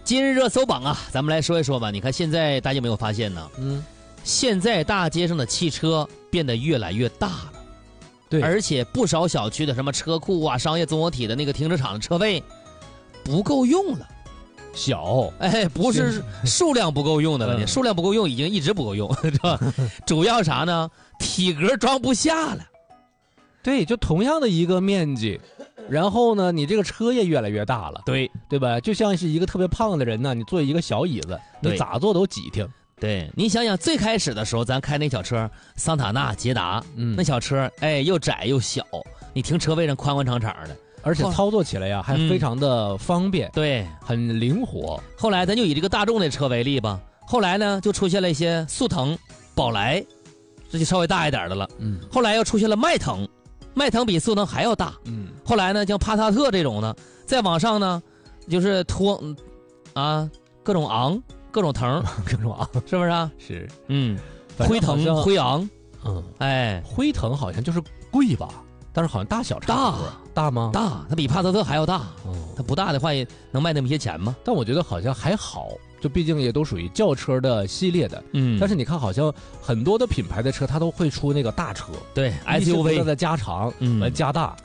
今日热搜榜啊，咱们来说一说吧。你看现在大家有没有发现呢？现在大街上的汽车变得越来越大了， 对， 而且不少小区的什么车库啊、商业综合体的那个停车场的车位不够用了。 小， 不是数量不够用的问题，数量不够用已经一直不够用，是吧？主要啥呢？体格装不下了。 对，就同样的一个面积，然后呢，你这个车也越来越大了，对吧？就像是一个特别胖的人呢，你坐一个小椅子，你咋坐都挤挺。 对，你想想最开始的时候，咱开那小车，桑塔纳、捷达，那小车，又窄又小，你停车位上宽宽敞敞的。 而且操作起来呀，还非常的方便， 对， 很灵活。 后来咱就以这个大众的车为例吧，后来呢就出现了一些速腾、宝来，这就稍微大一点的了。后来又出现了迈腾，迈腾比速腾还要大。后来呢像帕萨特这种呢，再往上呢就是各种昂、各种腾、 各种昂， 是不是啊？ 是， 辉腾、辉昂， 辉腾好像就是贵吧？但是好像大小差不多，大吗？ 大，它比帕萨特还要大。它不大的话也能卖那么些钱吗？ 但我觉得好像还好，就毕竟也都属于轿车的系列的。但是你看，好像很多的品牌的车，它都会出那个大车， 对 SUV 的加长，加大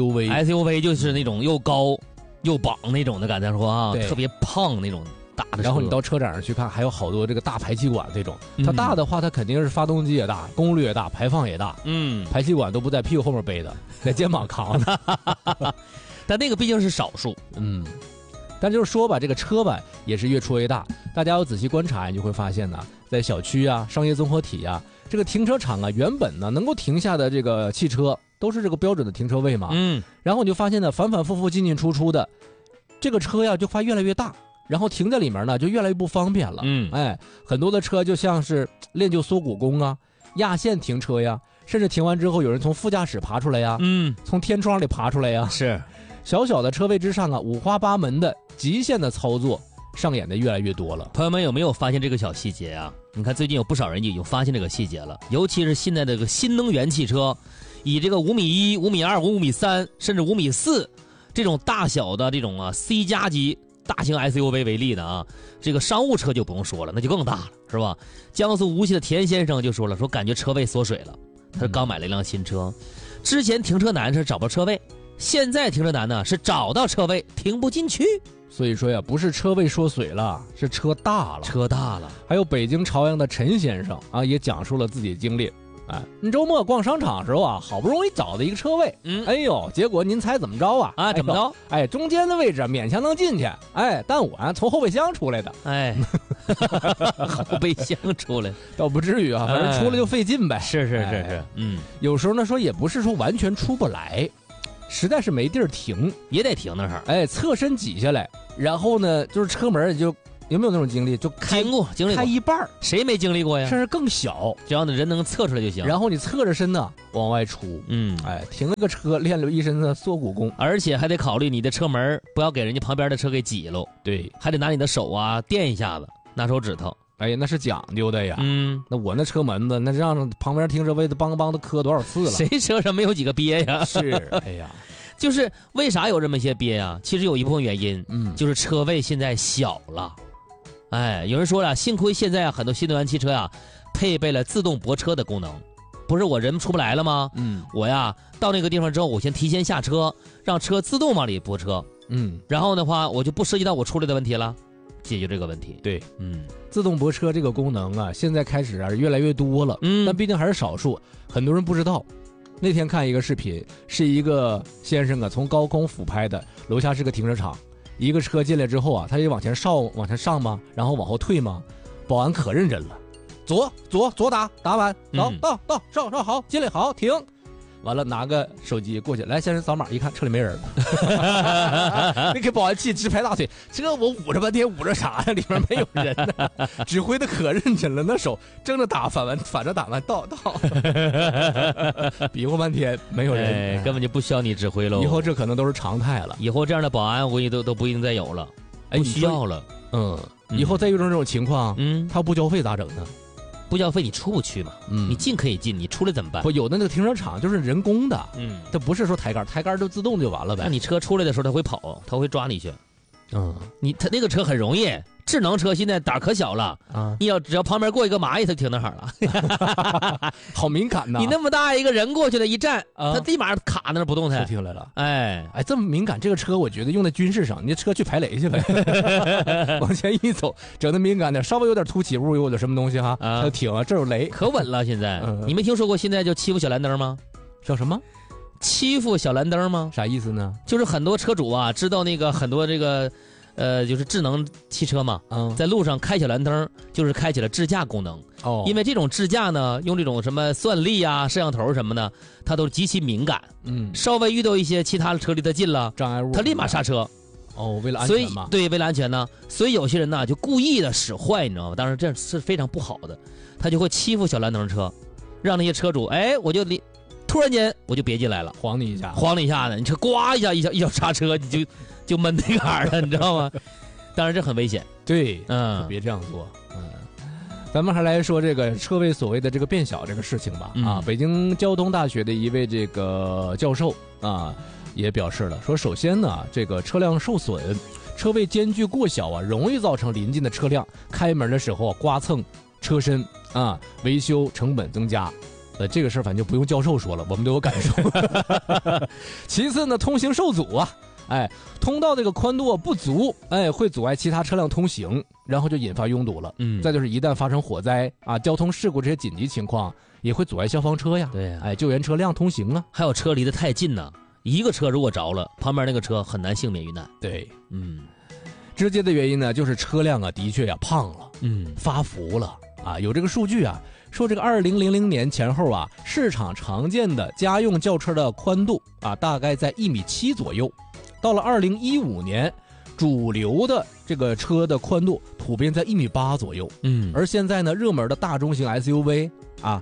SUV 就是那种又高又绑那种的感觉，说啊，特别胖那种。 然后你到车展上去看，还有好多这个大排气管这种。它大的话，它肯定是发动机也大，功率也大，排放也大。排气管都不在屁股后面背的，在肩膀扛的。 但那个毕竟是少数。 但就是说吧，这个车吧也是越出越大。大家要仔细观察，你就会发现呢，在小区啊、商业综合体啊，这个停车场啊，原本呢能够停下的这个汽车都是这个标准的停车位嘛。然后你就发现呢，反反复复进进出出的这个车呀，就发越来越大。然后停在里面呢，就越来越不方便了。很多的车就像是练就缩骨功啊，压线停车呀，甚至停完之后有人从副驾驶爬出来呀，从天窗里爬出来呀， 是小小的车位之上啊，五花八门的极限的操作上演的越来越多了。 朋友们有没有发现这个小细节啊？你看最近有不少人已经发现这个细节了，尤其是现在这个新能源汽车，以这个5.1米、5.2米、5.3米，甚至5.4米这种大小的这种C 加级大型 SUV 为例的啊，这个商务车就不用说了，那就更大了，是吧？江苏无锡的田先生就说了，说感觉车位缩水了。他刚买了一辆新车，之前停车难是找不到车位，现在停车难呢是找到车位停不进去。 所以说呀，不是车位缩水了，是车大了。 车大了。 还有北京朝阳的陈先生啊，也讲述了自己的经历。你周末逛商场的时候啊，好不容易找到一个车位，结果您猜怎么着啊？ 怎么着？ 中间的位置勉强能进去，但我从后备箱出来的， 后备箱出来， 倒不至于啊，反正出来就费劲呗。 是， 有时候呢说也不是说完全出不来，实在是没地儿停， 也得停那儿， 侧身挤下来，然后呢就是车门就。有没有那种经历？就经历过开一半， 谁没经历过呀？ 甚至更小， 只要人能侧出来就行。 然后你侧着身呢往外出，停了个车，练了一身的缩骨功， 而且还得考虑你的车门不要给人家旁边的车给挤了。 对， 还得拿你的手垫一下子，拿手指头。 那是讲究的呀。那我那车门子，那让旁边停车位的梆梆的磕多少次了？ 谁车上没有几个鳖呀？ 是， 就是为啥有这么些鳖呀？其实有一部分原因，就是车位现在小了。有人说了，幸亏现在很多新能源汽车呀，配备了自动泊车的功能。不是我人出不来了吗？我呀到那个地方之后，我先提前下车，让车自动往里泊车。然后的话，我就不涉及到我出来的问题了，解决这个问题。 对，自动泊车这个功能啊，现在开始越来越多了。但毕竟还是少数，很多人不知道。那天看一个视频，是一个先生从高空俯拍的，楼下是个停车场。一个车进来之后啊，他得往前上吗？然后往后退吗？保安可认真了，左打完，到上好，进来好停，完了拿个手机过去，来先生扫码，一看车里没人了，那给保安气直拍大腿，这我捂着半天捂着啥呀？里面没有人呢，指挥的可认真了，那手正着打反着打完到，比划半天没有人， 根本就不需要你指挥喽。 以后这可能都是常态了， 以后这样的保安我估计都不一定再有了，不需要了。 以后再遇到这种情况，他不交费咋整呢？ 不交费你出不去嘛，你进可以进，你出来怎么办？ 不，有的那个停车场就是人工的，它不是说抬杆就自动就完了呗。 那你车出来的时候它会跑，它会抓你去。 它那个车很容易，智能车现在胆可小了啊！只要旁边过一个蚂蚁，它停那儿了， 好敏感呐！ 你那么大一个人过去了，一站，它立马卡那儿不动弹， 停来了。 哎， 这么敏感，这个车我觉得用在军事上，你这车去排雷去呗，往前一走，整的敏感点，稍微有点凸起物，有点什么东西哈，它就停了，这有雷， 可稳了。现在你没听说过现在就欺负小蓝灯吗？ 叫什么？ 欺负小蓝灯吗？ 啥意思呢？ 就是很多车主啊，知道那个很多这个，就是智能汽车嘛，在路上开小蓝灯，就是开启了智驾功能。因为这种智驾呢，用这种什么算力啊、摄像头什么的，它都极其敏感。稍微遇到一些其他车离它近了， 障碍物， 它立马刹车。 为了安全嘛。 对，为了安全呢，所以有些人呢就故意的使坏，你知道吗？当然这是非常不好的，他就会欺负小蓝灯车，让那些车主，我就突然间我就别进来了， 晃你一下的，你车呱一下一脚刹车，你就闷那嘎儿了，你知道吗？当然这很危险， 对，别这样做。咱们还来说这个车位所谓的这个变小这个事情吧。北京交通大学的一位这个教授也表示了，说首先呢，这个车辆受损，车位间距过小容易造成临近的车辆开门的时候刮蹭车身维修成本增加。这个事儿反正就不用教授说了，我们都有感受。其次呢，通行受阻通道这个宽度不足，会阻碍其他车辆通行，然后就引发拥堵了。再就是一旦发生火灾交通事故这些紧急情况，也会阻碍消防车呀， 对， 救援车辆通行啊。 还有车离得太近呢，一个车如果着了，旁边那个车很难幸免于难。 对，直接的原因呢，就是车辆的确胖了，发福了有这个数据说这个2000年前后市场常见的家用轿车的宽度大概在1.7米左右，到了2015年，主流的这个车的宽度普遍在1.8米左右。而现在呢，热门的大中型 SUV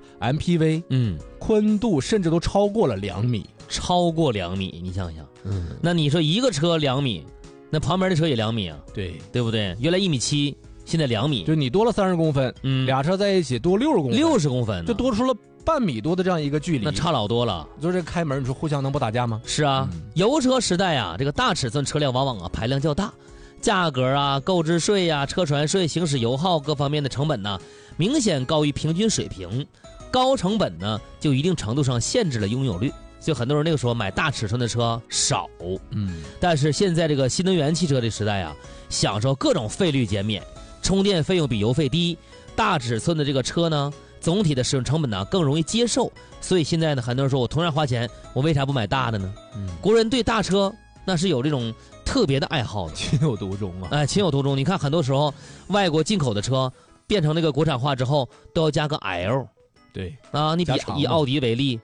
MPV 宽度甚至都超过了2米， 超过2米，你想想，那你说一个车2米，那旁边的车也2米对不对？原来1.7米。现在2米， 就你多了30公分，俩车在一起多60公分 ，60公分， 就多出了半米多的这样一个距离， 那差老多了。 就这开门，你说互相能不打架吗？ 是啊，油车时代这个大尺寸车辆往往排量较大，价格购置税车船税、行驶油耗各方面的成本呢，明显高于平均水平，高成本呢就一定程度上限制了拥有率。所以很多人那个时候买大尺寸的车少，但是现在这个新能源汽车的时代享受各种费率减免。充电费用比油费低，大尺寸的这个车呢，总体的使用成本呢更容易接受，所以现在呢，很多人说我同样花钱，我为啥不买大的呢？国人对大车那是有这种特别的爱好的， 情有独钟情有独钟。你看很多时候外国进口的车变成那个国产化之后，都要加个 L。 对你以奥迪为例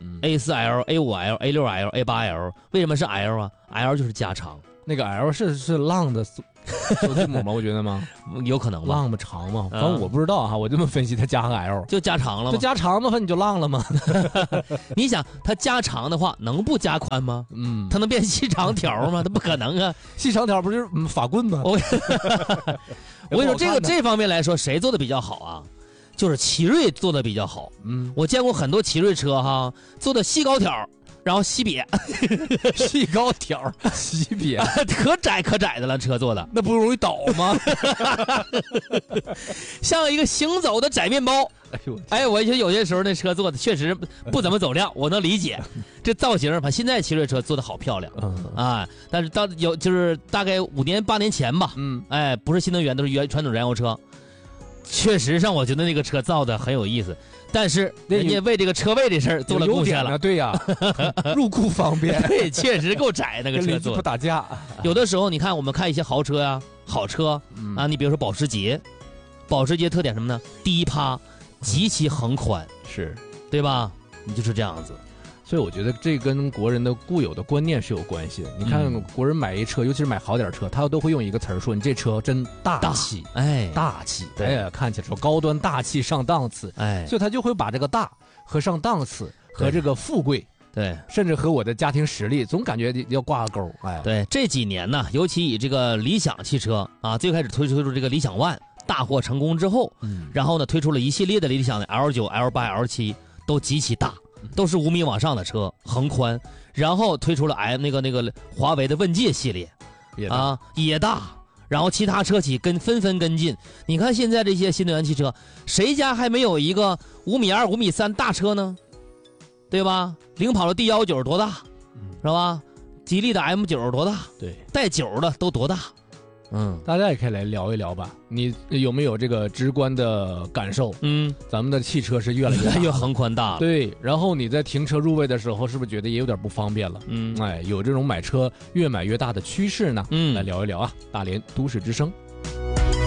，A4L、A5L、A6L、A8L， 为什么是 L L 就是加长， 那个 L 是浪的首字母吗？我觉得吗？ 有可能吧。 浪吗？长吗？反正我不知道我这么分析，它加个 L 就加长了吗？ 就加长嘛，反正你就浪了吗？ 你想它加长的话，能不加宽吗？它能变细长条吗？它不可能啊！ 细长条不就是法棍吗？ 我跟你说，这方面来说，谁做的比较好就是奇瑞做的比较好。我见过很多奇瑞车做的细高条。然后稀瘪， 细高条稀瘪， 可窄的了，车做的那不容易倒吗？ 像一个行走的窄面包。我觉得有些时候那车做的确实不怎么走量，我能理解。这造型，现在奇瑞车做的好漂亮但是就是大概5年8年前吧，不是新能源，都是传统燃油车。确实让我觉得那个车造的很有意思，但是人家为这个车位这事儿做了贡献了。 对入库方便。 对，确实够窄那个车做。 不打架。 有的时候你看我们看一些豪车好车你比如说保时捷特点什么呢？低趴，极其横宽， 是对吧？你就是这样子。 所以我觉得这跟国人的固有的观念是有关系的。你看国人买一车，尤其是买好点车，他都会用一个词儿说：“你这车真大气，大气，看起来说高端大气上档次，所以他就会把这个大和上档次和这个富贵，甚至和我的家庭实力，总感觉要挂个钩。 对，这几年呢，尤其以这个理想汽车最开始推出这个理想ONE大获成功之后，然后呢推出了一系列的理想的 L9、L8、L7都极其大。都是5米往上的车，横宽，然后推出了那个华为的问界系列，也大， 然后其他车企纷纷跟进。你看现在这些新能源汽车，谁家还没有一个5.2米、5.3米大车呢？对吧？领跑的 D19多大，是吧？吉利的 M9多大？ 对， 带9的都多大？ 大家也可以来聊一聊吧。你有没有这个直观的感受？咱们的汽车是越来越横宽大了。 对，然后你在停车入位的时候，是不是觉得也有点不方便了？有这种买车越买越大的趋势呢？来聊一聊啊，大连都市之声。